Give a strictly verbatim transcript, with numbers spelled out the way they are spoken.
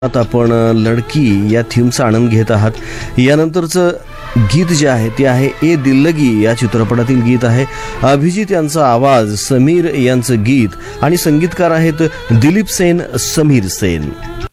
आता आपण लडकी या थीमचा आनंद घेत आहात. यानंतरचं गीत जे आहे ते आहे ए दिल्लगी या चित्रपटातील गीत आहे. अभिजित यांचा आवाज, समीर यांचं गीत आणि संगीतकार आहेत दिलीप सेन, समीर सेन.